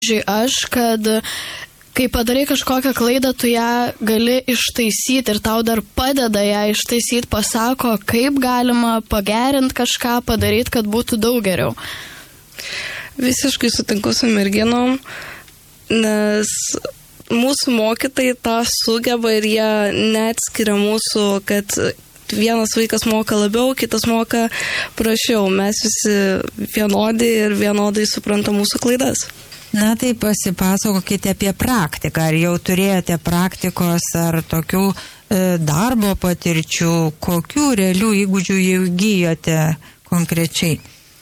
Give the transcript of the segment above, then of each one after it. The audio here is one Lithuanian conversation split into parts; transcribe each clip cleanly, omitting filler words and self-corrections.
aš, kad kai padarai kažkokią klaidą, tu ją gali ištaisyti ir tau dar padeda ją ištaisyti, pasako, kaip galima pagerinti kažką, padaryti, kad būtų daug geriau. Visiškai sutinku su merginom, nes mūsų mokytojai tą sugeba ir jie neatskiria mūsų, kad vienas vaikas moka labiau, kitas moka prašiau. Mes visi vienodi ir vienodai suprantam mūsų klaidas. Na tai pasipasakokite apie praktiką. Ar jau turėjote praktikos ar tokių darbo patirčių, kokių realių įgūdžių jau įgijote konkrečiai?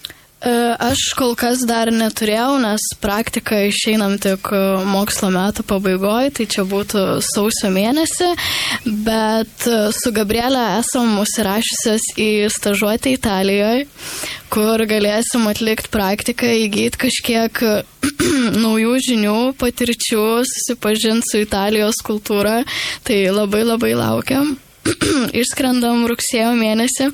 Aš kol kas dar neturėjau, nes praktiką išeinam tik mokslo metų pabaigoje, tai čia būtų sausio mėnesį, bet su Gabrielė esam užsirašysios į stažuotę Italijoje, kur galėsim atlikti praktiką, įgyti kažkiek naujų žinių, patirčių, susipažinti su Italijos kultūra, tai labai labai laukiam. Išskrendam rugsėjo mėnesį.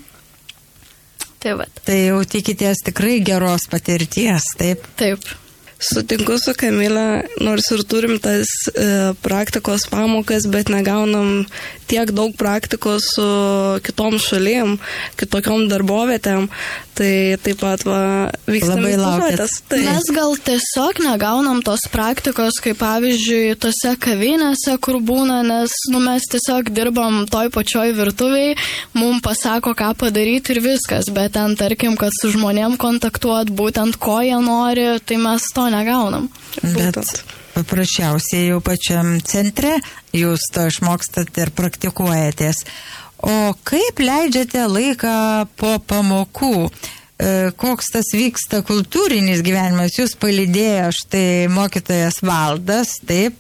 Tai jau tikitės tikrai geros patirties, taip? Taip. Sutinku su Kamile, nors ir turim tas praktikos pamokas, bet negaunam tiek daug praktikos su kitom šalim, kitokiom darbovietėm, tai taip pat vykstame į stažuotes. Mes gal tiesiog negaunam tos praktikos, kaip pavyzdžiui, tose kavinėse, kur būna, nes mes tiesiog dirbam toj pačioj virtuviai, mums pasako, ką padaryti ir viskas, bet ten, tarkim, kad su žmonėm kontaktuot, būtent ko jie nori, tai mes to negaunam. Bet paprasčiausiai jau pačiam centre jūs to išmokstat ir praktikuojatės. O kaip leidžiate laiką po pamokų? Koks tas vyksta kultūrinis gyvenimas? Jūs palydėjo štai mokytojas Valdas, taip?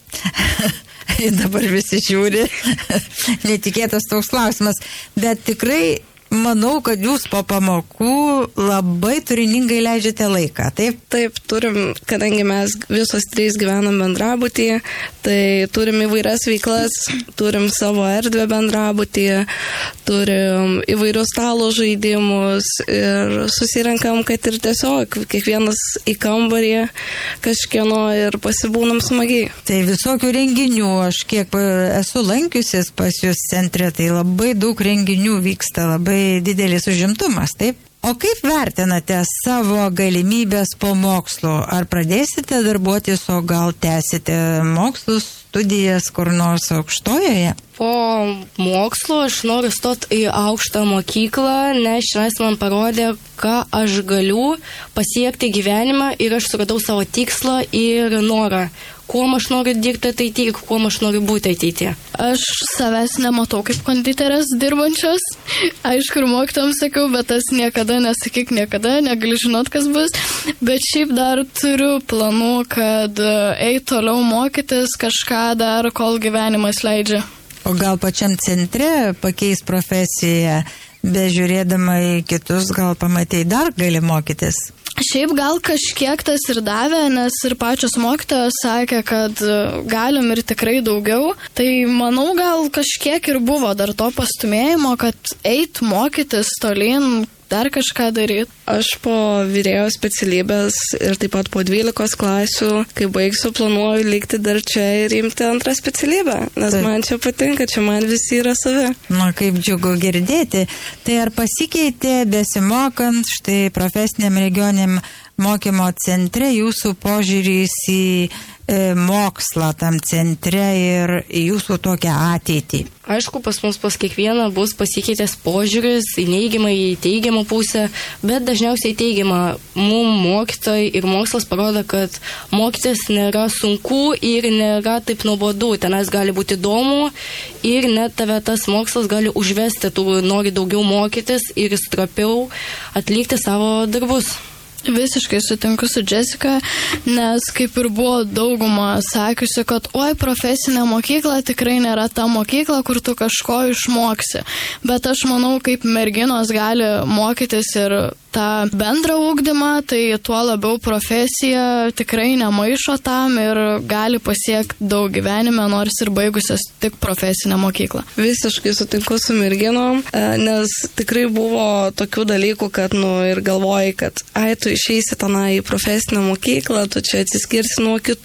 Dabar visi žiūri. Netikėtas toks klausimas. Bet tikrai manau, kad jūs po pamokų labai turiningai leidžiate laiką, taip? Taip, turim, kadangi mes visos trys gyvenam bendrabutyje, tai turim įvairias veiklas, turim savo erdvę bendrabutyje, turim įvairius stalo žaidimus ir susirenkam, kad ir tiesiog kiekvienas į kambarį kažkieno ir pasibūnam smagiai. Tai visokių renginių, aš kiek esu lankiusis pas jūs centre, tai labai daug renginių vyksta, labai didelis užimtumas, taip? O kaip vertinate savo galimybės po mokslo? Ar pradėsite darbuotis, o gal tęsite mokslus, studijas kur nors aukštojoje? Po mokslo aš noriu stoti į aukštą mokyklą, nes šiandien man parodė, ką aš galiu pasiekti gyvenimą ir aš suradau savo tikslą ir norą. Kuo aš noriu dirbti ateityje, kuo aš noriu būti ateityje. Aš savęs nematau kaip konditerės dirbančios. Aišku, ir mokytojams sakiau, bet tas niekada nesakyk niekada, negali žinot, kas bus. Bet šiaip dar turiu planų, kad eit toliau mokytis kažką dar, kol gyvenimas leidžia. O gal pačiam centre pakeis profesiją, bežiūrėdama į kitus, gal pamatei dar gali mokytis? Šiaip gal kažkiek tas ir davė, nes ir pačios mokytojos sakė, kad galim ir tikrai daugiau. Tai manau, gal kažkiek ir buvo dar to pastumėjimo, kad eit mokytis tolyn, dar kažką daryti. Aš po vyrėjo specialybės ir taip pat po 12 klasių, kai baigsiu, planuoju likti dar čia ir imti antrą specialybę, nes man čia patinka, čia man visi yra savi. Na, kaip džiugu girdėti. Tai ar pasikeitė besimokant štai profesiniam regioniam mokymo centre jūsų požiūrys į mokslą tam centre ir jūsų tokią ateitį? Aišku, pas mus pas kiekvieną bus pasikeitęs požiūris į neigiamą, į teigiamą pusę, bet dažniausiai teigiamą. Mums mokytojai ir mokslas parodo, kad mokytis nėra sunku ir nėra taip nuobodu. Tenais gali būti įdomu ir net tave tas mokslas gali užvesti, tu nori daugiau mokytis ir stropiau atlikti savo darbus. Visiškai sutinku su Jessica, nes kaip ir buvo dauguma sakiusi, kad profesinė mokykla tikrai nėra ta mokykla, kur tu kažko išmoksi. Bet aš manau, kaip merginos gali mokytis ir tą bendrą ugdymą, tai tuo labiau profesija tikrai nemaišo tam ir gali pasiekti daug gyvenime, nors ir baigusios tik profesinę mokyklą. Visiškai sutinku su merginom, nes tikrai buvo tokių dalykų, kad ir galvoji, kad tu išeisi tenai į profesinę mokyklą, tu čia atsiskirsi nuo kitų,